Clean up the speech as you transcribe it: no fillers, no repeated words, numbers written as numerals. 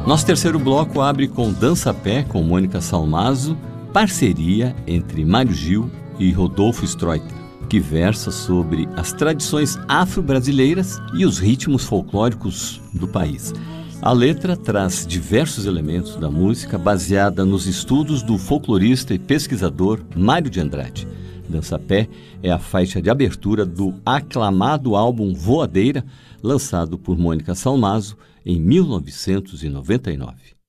Nosso terceiro bloco abre com Dança Pé, com Mônica Salmazo, parceria entre Mário Gil e Rodolfo Streuter, que versa sobre as tradições afro-brasileiras e os ritmos folclóricos do país. A letra traz diversos elementos da música baseada nos estudos do folclorista e pesquisador Mário de Andrade. Dança Pé é a faixa de abertura do aclamado álbum Voadeira, lançado por Mônica Salmazo em 1999.